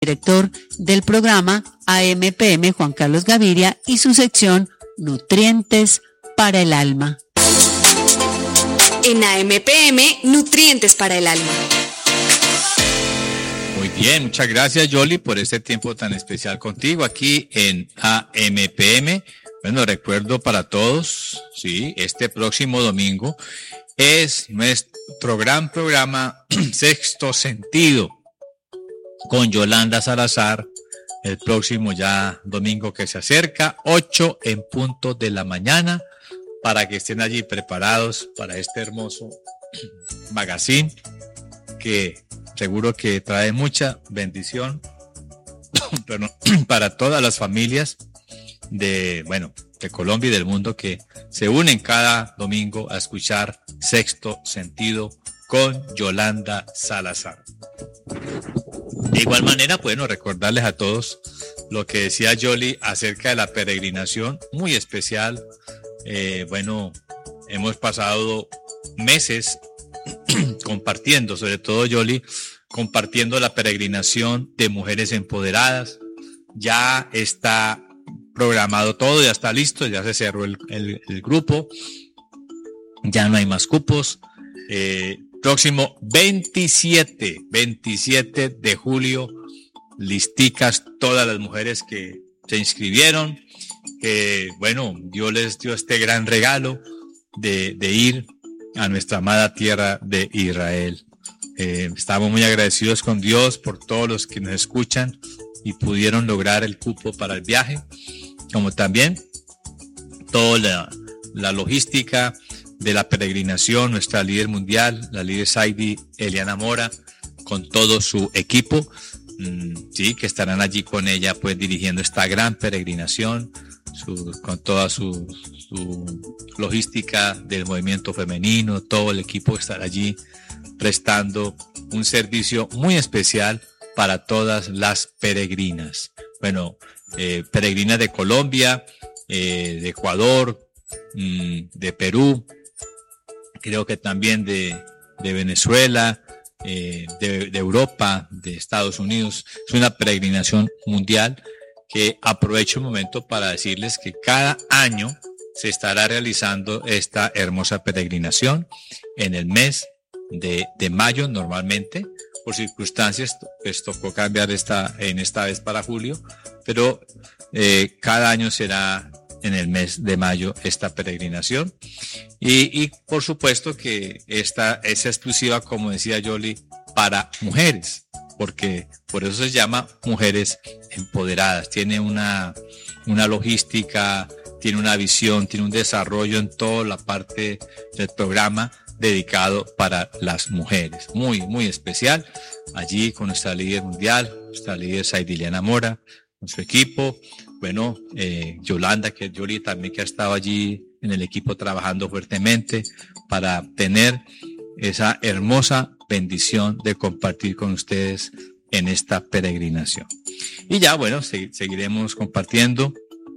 director del programa AMPM Juan Carlos Gaviria y su sección Nutrientes para el Alma. En AMPM, Nutrientes para el Alma. Muy bien, muchas gracias Yoli por este tiempo tan especial contigo aquí en AMPM. Bueno, recuerdo para todos, sí, este próximo domingo es nuestro gran programa Sexto Sentido con Yolanda Salazar, el próximo ya domingo que se acerca, 8 en punto de la mañana, para que estén allí preparados para este hermoso magazine que seguro que trae mucha bendición para todas las familias de Colombia y del mundo que se unen cada domingo a escuchar Sexto Sentido con Yolanda Salazar. De igual manera, recordarles a todos lo que decía Yoli acerca de la peregrinación, muy especial. Hemos pasado meses compartiendo, sobre todo Yoli, compartiendo la peregrinación de mujeres empoderadas. Ya está programado todo, ya está listo, ya se cerró el grupo, ya no hay más cupos. Próximo 27 de julio, listicas todas las mujeres que se inscribieron, que Dios les dio este gran regalo de ir a nuestra amada tierra de Israel. Estamos muy agradecidos con Dios por todos los que nos escuchan y pudieron lograr el cupo para el viaje, como también toda la logística de la peregrinación, nuestra líder mundial, la líder Saidi Eliana Mora, con todo su equipo, que estarán allí con ella, dirigiendo esta gran peregrinación, con toda su logística del movimiento femenino, todo el equipo estará allí prestando un servicio muy especial para todas las peregrinas. Peregrinas de Colombia, de Ecuador, de Perú, creo que también de Venezuela, de Europa, de Estados Unidos. Es una peregrinación mundial que aprovecho un momento para decirles que cada año se estará realizando esta hermosa peregrinación en el mes de mayo normalmente. Por circunstancias, tocó cambiar esta vez para julio, pero cada año será en el mes de mayo esta peregrinación. Y por supuesto que esta es exclusiva, como decía Yoli, para mujeres, porque por eso se llama Mujeres Empoderadas. Tiene una logística, tiene una visión, tiene un desarrollo en toda la parte del programa dedicado para las mujeres, muy, muy especial, allí con nuestra líder mundial, nuestra líder Saidiliana Mora, con su equipo, Yolanda, que Yoli también que ha estado allí en el equipo trabajando fuertemente para tener esa hermosa bendición de compartir con ustedes en esta peregrinación. Y ya, seguiremos compartiendo,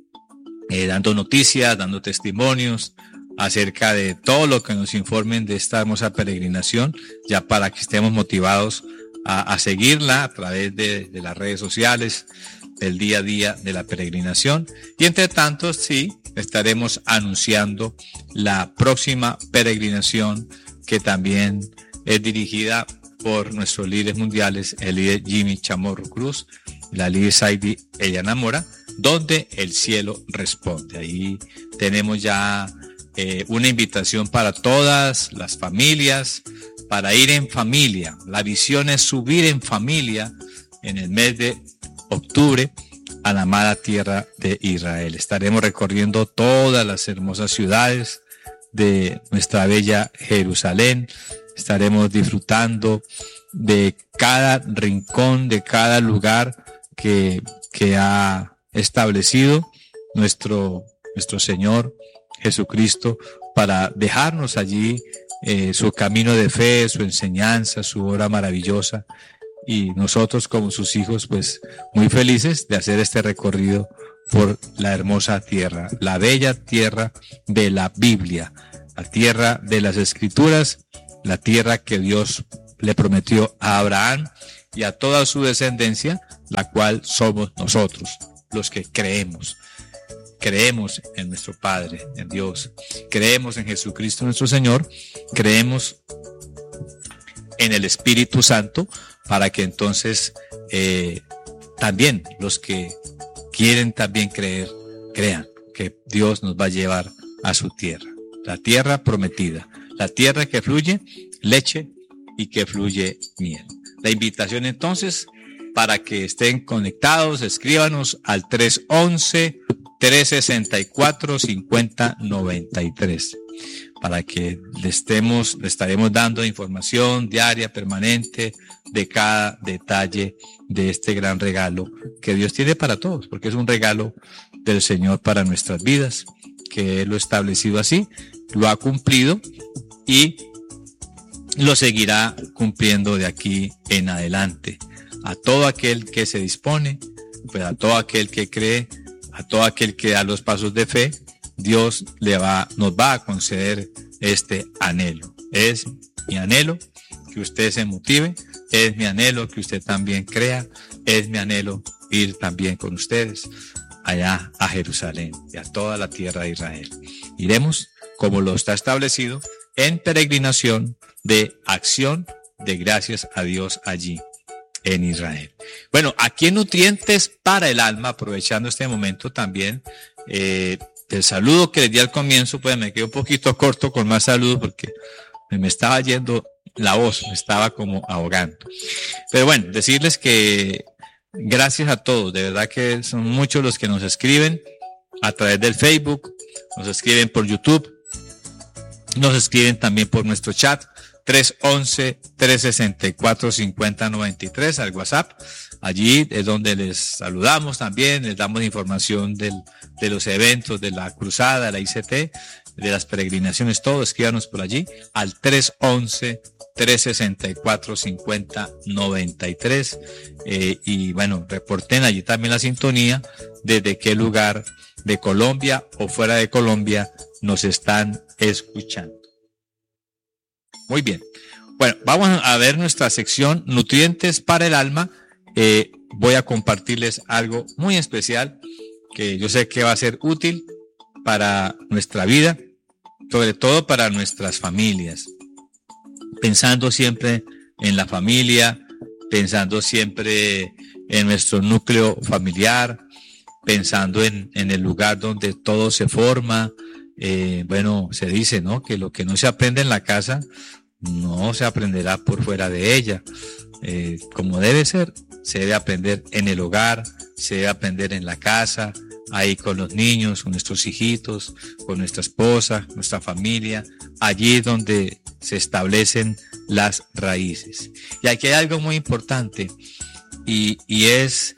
dando noticias, dando testimonios acerca de todo lo que nos informen de esta hermosa peregrinación, ya para que estemos motivados a seguirla a través de las redes sociales, del día a día de la peregrinación. Y entre tanto, estaremos anunciando la próxima peregrinación, que también es dirigida por nuestros líderes mundiales, el líder Jimmy Chamorro Cruz, la líder Saidi Eliana Mora, donde el cielo responde. Ahí tenemos ya una invitación para todas las familias, para ir en familia. La visión es subir en familia en el mes de octubre a la amada tierra de Israel. Estaremos recorriendo todas las hermosas ciudades de nuestra bella Jerusalén. Estaremos disfrutando de cada rincón, de cada lugar que ha establecido nuestro Señor Jesucristo, para dejarnos allí su camino de fe, su enseñanza, su obra maravillosa, y nosotros como sus hijos muy felices de hacer este recorrido por la hermosa tierra, la bella tierra de la Biblia, la tierra de las Escrituras, la tierra que Dios le prometió a Abraham y a toda su descendencia, la cual somos nosotros, los que creemos. Creemos en nuestro Padre, en Dios. Creemos en Jesucristo nuestro Señor. Creemos en el Espíritu Santo, para que entonces también los que quieren también creer, crean que Dios nos va a llevar a su tierra, la tierra prometida, la tierra que fluye leche y que fluye miel. La invitación entonces para que estén conectados, escríbanos al 311-364-5093 para que le estaremos dando información diaria, permanente, de cada detalle de este gran regalo que Dios tiene para todos, porque es un regalo del Señor para nuestras vidas, que Él lo ha establecido así, lo ha cumplido y lo seguirá cumpliendo de aquí en adelante. A todo aquel que se dispone, pues a todo aquel que cree, a todo aquel que da los pasos de fe, Dios nos va a conceder este anhelo. Es mi anhelo que usted se motive, es mi anhelo que usted también crea, es mi anhelo ir también con ustedes allá a Jerusalén y a toda la tierra de Israel. Iremos, como lo está establecido, en peregrinación de acción de gracias a Dios allí en Israel. Bueno, aquí en Nutrientes para el Alma, aprovechando este momento también, el saludo que les di al comienzo, pues me quedé un poquito corto con más saludos porque me estaba yendo la voz, me estaba como ahogando. Pero bueno, decirles que gracias a todos, de verdad que son muchos los que nos escriben a través del Facebook, nos escriben por YouTube, nos escriben también por nuestro chat 311-364-5093 al WhatsApp. Allí es donde les saludamos también, les damos información de los eventos, de la cruzada, de la ICT, de las peregrinaciones, todo. Escríbanos por allí al 311-364-5093 y bueno, reporten allí también la sintonía desde qué lugar de Colombia o fuera de Colombia nos están escuchando. Muy bien. Bueno, vamos a ver nuestra sección Nutrientes para el Alma. Voy a compartirles algo muy especial que yo sé que va a ser útil para nuestra vida, sobre todo para nuestras familias. Pensando siempre en la familia, pensando siempre en nuestro núcleo familiar, pensando en el lugar donde todo se forma. Bueno, se dice, ¿no?, que lo que no se aprende en la casa no se aprenderá por fuera de ella. Como debe ser, se debe aprender en el hogar, se debe aprender en la casa, ahí con los niños, con nuestros hijitos, con nuestra esposa, nuestra familia, allí donde se establecen las raíces. Y aquí hay algo muy importante y es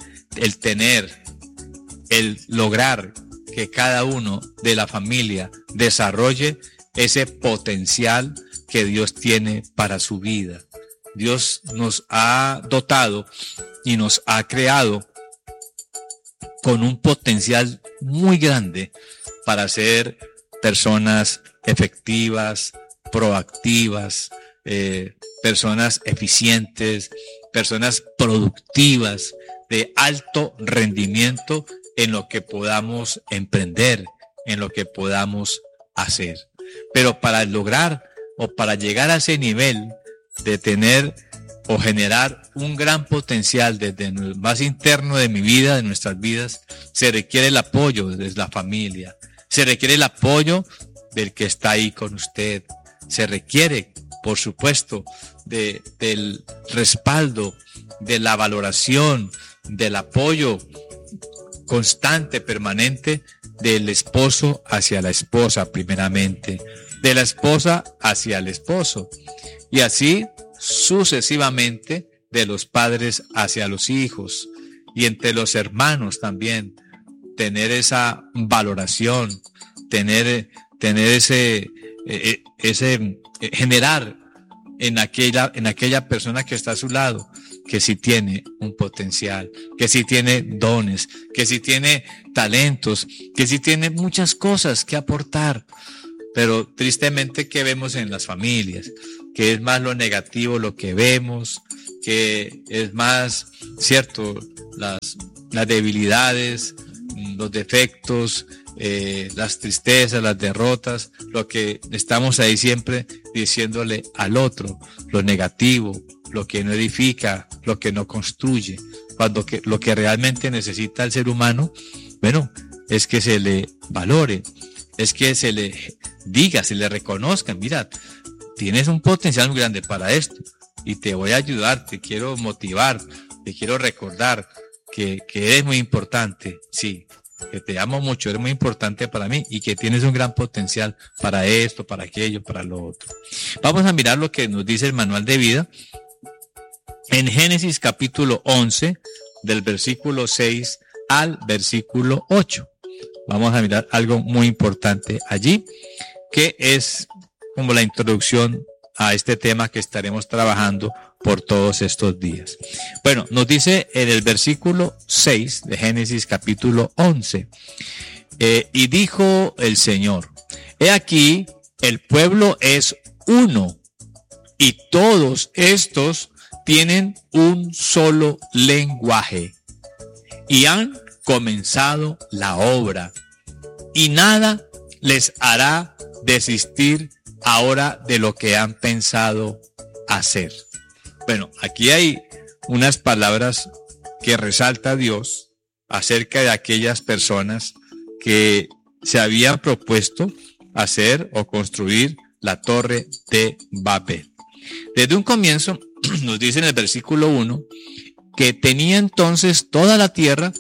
el lograr que cada uno de la familia desarrolle ese potencial que Dios tiene para su vida. Dios nos ha dotado y nos ha creado con un potencial muy grande para ser personas efectivas, proactivas, personas eficientes, personas productivas, de alto rendimiento en lo que podamos emprender, en lo que podamos hacer. Pero para lograr o para llegar a ese nivel de tener o generar un gran potencial desde el más interno de mi vida, de nuestras vidas, se requiere el apoyo de la familia, se requiere el apoyo del que está ahí con usted, se requiere, por supuesto, del respaldo, de la valoración, del apoyo constante, permanente del esposo hacia la esposa primeramente, de la esposa hacia el esposo y así sucesivamente de los padres hacia los hijos y entre los hermanos también, tener esa valoración, tener generar en aquella persona que está a su lado, que sí tiene un potencial, que sí tiene dones, que sí tiene talentos, que sí tiene muchas cosas que aportar. Pero tristemente, ¿qué vemos en las familias? Que es más lo negativo lo que vemos, que es más, cierto, las debilidades, los defectos, las tristezas, las derrotas, lo que estamos ahí siempre diciéndole al otro, lo negativo, lo que no edifica, lo que no construye, cuando lo que realmente necesita el ser humano, bueno, es que se le valore, es que se le diga, se le reconozca, mira, tienes un potencial muy grande para esto y te voy a ayudar, te quiero motivar, te quiero recordar que eres muy importante, sí, que te amo mucho, eres muy importante para mí y que tienes un gran potencial para esto, para aquello, para lo otro. Vamos a mirar lo que nos dice el manual de vida en Génesis capítulo 11, del versículo 6 al versículo 8. Vamos a mirar algo muy importante allí, que es como la introducción a este tema que estaremos trabajando por todos estos días. Bueno, nos dice en el versículo 6 de Génesis capítulo 11, y dijo el Señor, he aquí, el pueblo es uno, y todos estos tienen un solo lenguaje, y han comenzado la obra, y nada les hará desistir ahora de lo que han pensado hacer. Bueno, aquí hay unas palabras que resalta Dios acerca de aquellas personas que se habían propuesto hacer o construir la torre de Babel. Desde un comienzo nos dice en el versículo 1 que tenía entonces toda la tierra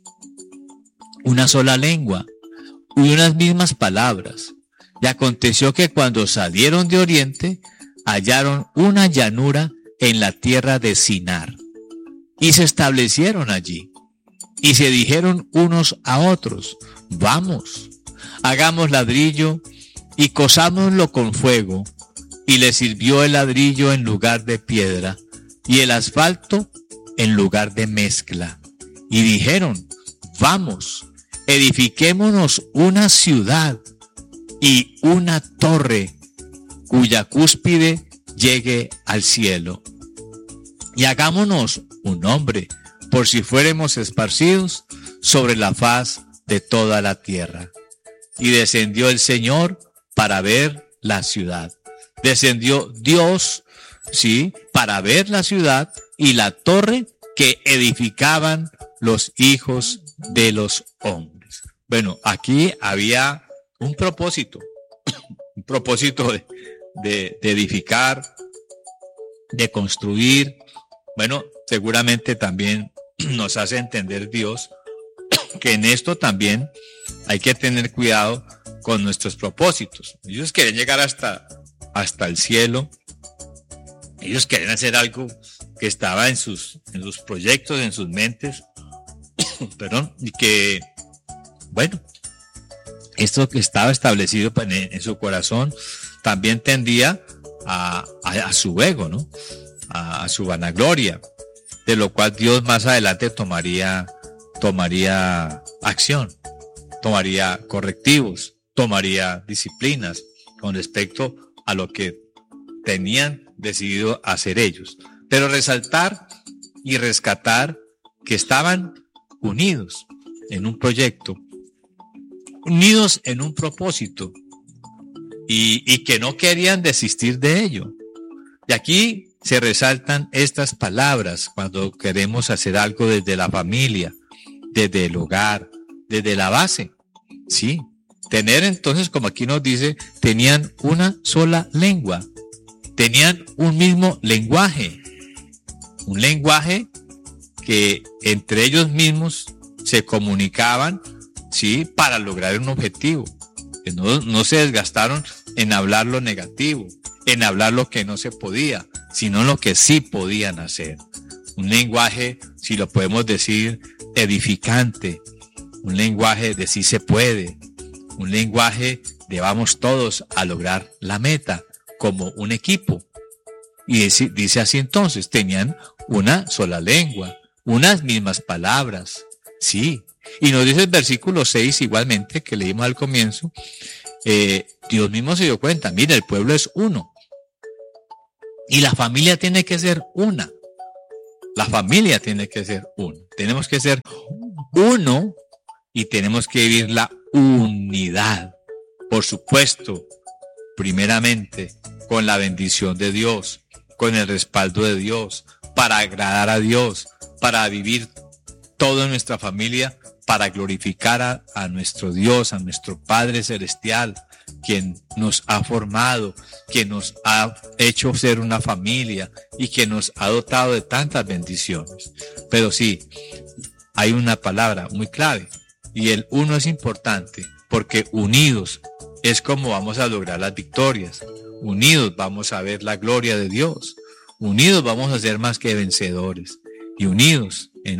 una sola lengua y unas mismas palabras. Y aconteció que cuando salieron de oriente, hallaron una llanura en la tierra de Sinar, y se establecieron allí, y se dijeron unos a otros, vamos, hagamos ladrillo, y cosámoslo con fuego, y le sirvió el ladrillo en lugar de piedra, y el asfalto en lugar de mezcla. Y dijeron, vamos, edifiquémonos una ciudad, y una torre cuya cúspide llegue al cielo. Y hagámonos un nombre, por si fuéramos esparcidos sobre la faz de toda la tierra. Y descendió el Señor para ver la ciudad. Descendió Dios, sí, para ver la ciudad y la torre que edificaban los hijos de los hombres. Bueno, aquí había un propósito de edificar, de construir. Bueno, seguramente también nos hace entender Dios que en esto también hay que tener cuidado con nuestros propósitos. Ellos quieren llegar hasta el cielo, ellos quieren hacer algo que estaba en sus proyectos, en sus mentes, perdón, y que, bueno, esto que estaba establecido en su corazón también tendía a su ego, ¿no? A su vanagloria, de lo cual Dios más adelante tomaría acción, tomaría correctivos, tomaría disciplinas con respecto a lo que tenían decidido hacer ellos. Pero resaltar y rescatar que estaban unidos en un proyecto, unidos en un propósito, y que no querían desistir de ello. Y aquí se resaltan estas palabras cuando queremos hacer algo desde la familia, desde el hogar, desde la base. Sí, tener entonces, como aquí nos dice, tenían una sola lengua, tenían un mismo lenguaje, un lenguaje que entre ellos mismos se comunicaban, sí, para lograr un objetivo. Que no se desgastaron en hablar lo negativo, en hablar lo que no se podía, sino lo que sí podían hacer. Un lenguaje, si lo podemos decir, edificante, un lenguaje de sí se puede, un lenguaje de vamos todos a lograr la meta como un equipo. Y dice así entonces, tenían una sola lengua, unas mismas palabras, sí. Y nos dice el versículo 6 igualmente, que leímos al comienzo, Dios mismo se dio cuenta, mira, el pueblo es uno. Y la familia tiene que ser una. La familia tiene que ser uno. Tenemos que ser uno y tenemos que vivir la unidad. Por supuesto, primeramente, con la bendición de Dios, con el respaldo de Dios, para agradar a Dios, para vivir todo en nuestra familia, para glorificar a nuestro Dios, a nuestro Padre Celestial, quien nos ha formado, quien nos ha hecho ser una familia y quien nos ha dotado de tantas bendiciones. Pero sí, hay una palabra muy clave y el uno es importante porque unidos es como vamos a lograr las victorias. Unidos vamos a ver la gloria de Dios. Unidos vamos a ser más que vencedores. Y unidos, en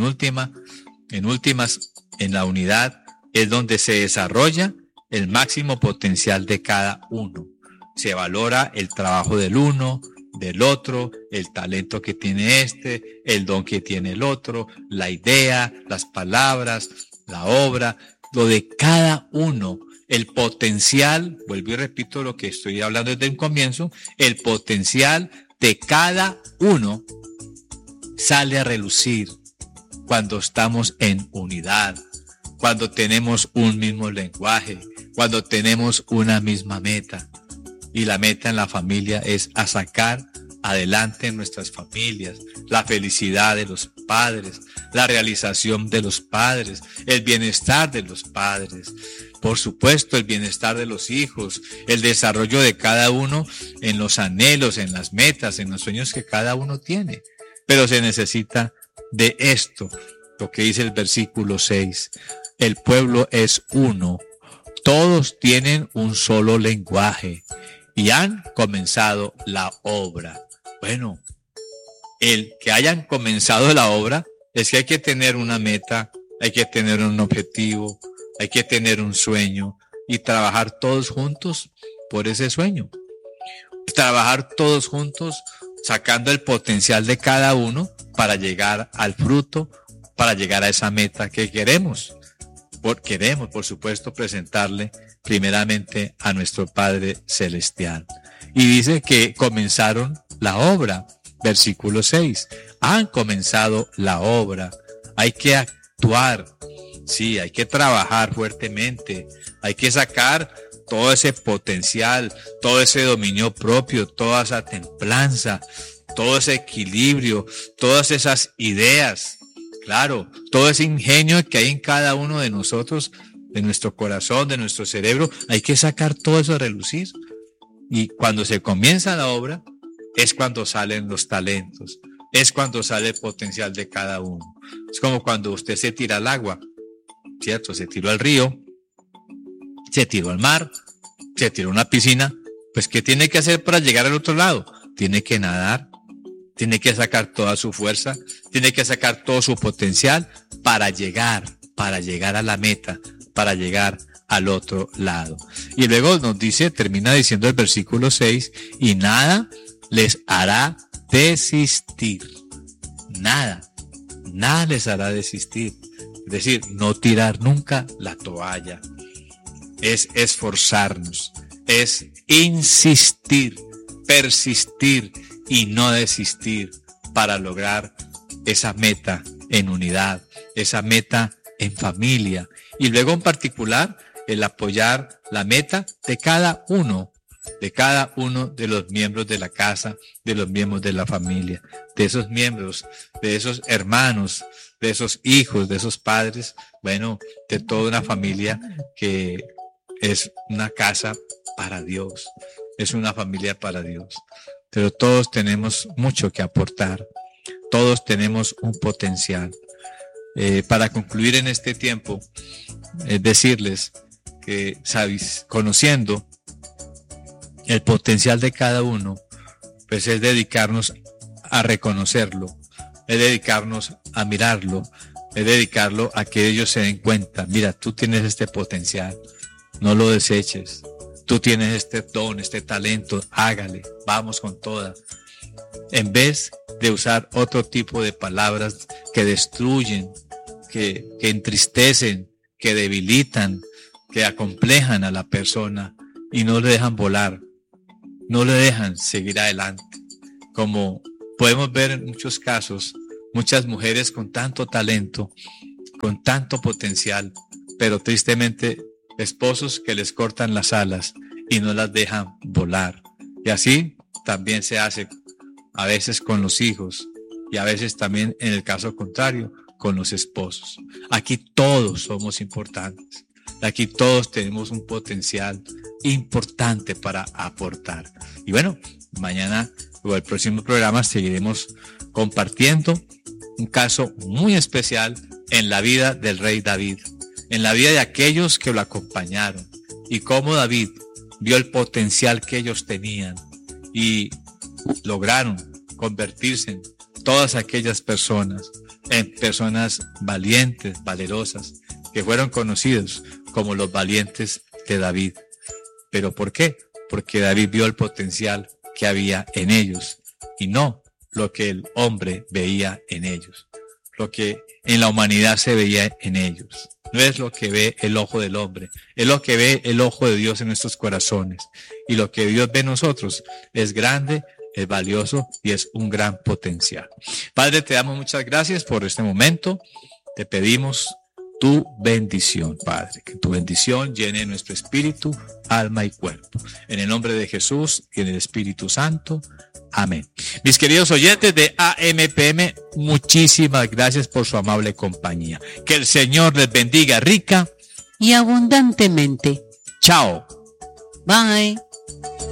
la unidad es donde se desarrolla el máximo potencial de cada uno. Se valora el trabajo del uno, del otro, el talento que tiene este, el don que tiene el otro, la idea, las palabras, la obra, lo de cada uno, el potencial, vuelvo y repito lo que estoy hablando desde un comienzo, el potencial de cada uno sale a relucir cuando estamos en unidad, cuando tenemos un mismo lenguaje, cuando tenemos una misma meta. Y la meta en la familia es a sacar adelante en nuestras familias la felicidad de los padres, la realización de los padres, el bienestar de los padres, por supuesto el bienestar de los hijos, el desarrollo de cada uno en los anhelos, en las metas, en los sueños que cada uno tiene. Pero se necesita de esto, lo que dice el versículo 6. El pueblo es uno, todos tienen un solo lenguaje y han comenzado la obra. Bueno, el que hayan comenzado la obra es que hay que tener una meta, hay que tener un objetivo, hay que tener un sueño y trabajar todos juntos por ese sueño. Trabajar todos juntos sacando el potencial de cada uno para llegar al fruto, para llegar a esa meta que queremos. Queremos, por supuesto, presentarle primeramente a nuestro Padre Celestial. Y dice que comenzaron la obra, versículo 6. Han comenzado la obra. Hay que actuar, sí, hay que trabajar fuertemente, hay que sacar todo ese potencial, todo ese dominio propio, toda esa templanza, todo ese equilibrio, todas esas ideas. Claro, todo ese ingenio que hay en cada uno de nosotros, de nuestro corazón, de nuestro cerebro, hay que sacar todo eso a relucir. Y cuando se comienza la obra, es cuando salen los talentos, es cuando sale el potencial de cada uno. Es como cuando usted se tira al agua, ¿cierto? Se tiró al río, se tiró al mar, se tiró a una piscina, pues ¿qué tiene que hacer para llegar al otro lado? Tiene que nadar. Tiene que sacar toda su fuerza, tiene que sacar todo su potencial para llegar a la meta, para llegar al otro lado. Y luego nos dice, termina diciendo el versículo 6, y nada les hará desistir. Nada les hará desistir. Es decir, no tirar nunca la toalla. Es esforzarnos, es insistir, persistir, y no desistir para lograr esa meta en unidad, esa meta en familia. Y luego en particular el apoyar la meta de cada uno de los miembros de la casa, de los miembros de la familia, de esos miembros, de esos hermanos, de esos hijos, de esos padres, bueno, de toda una familia que es una casa para Dios, es una familia para Dios. Pero todos tenemos mucho que aportar, todos tenemos un potencial. Para concluir en este tiempo, decirles que, ¿sabes? Conociendo el potencial de cada uno, pues es dedicarnos a reconocerlo, es dedicarnos a mirarlo, es dedicarlo a que ellos se den cuenta, mira, tú tienes este potencial, no lo deseches. Tú tienes este don, este talento, hágale, vamos con toda. En vez de usar otro tipo de palabras que destruyen, que entristecen, que debilitan, que acomplejan a la persona y no le dejan volar, no le dejan seguir adelante. Como podemos ver en muchos casos muchas mujeres con tanto talento, con tanto potencial, pero tristemente esposos que les cortan las alas y no las dejan volar. Y así también se hace a veces con los hijos y a veces también, en el caso contrario, con los esposos. Aquí todos somos importantes. Aquí todos tenemos un potencial importante para aportar. Y bueno, mañana o el próximo programa seguiremos compartiendo un caso muy especial en la vida del rey David, en la vida de aquellos que lo acompañaron, y cómo David vio el potencial que ellos tenían y lograron convertirse en todas aquellas personas, en personas valientes, valerosas, que fueron conocidos como los valientes de David. ¿Pero por qué? Porque David vio el potencial que había en ellos y no lo que el hombre veía en ellos, lo que en la humanidad se veía en ellos. No es lo que ve el ojo del hombre, es lo que ve el ojo de Dios en nuestros corazones. Y lo que Dios ve en nosotros es grande, es valioso y es un gran potencial. Padre, te damos muchas gracias por este momento. Te pedimos tu bendición, Padre, que tu bendición llene nuestro espíritu, alma y cuerpo. En el nombre de Jesús y en el Espíritu Santo. Amén. Mis queridos oyentes de AMPM, muchísimas gracias por su amable compañía. Que el Señor les bendiga rica y abundantemente. Chao. Bye.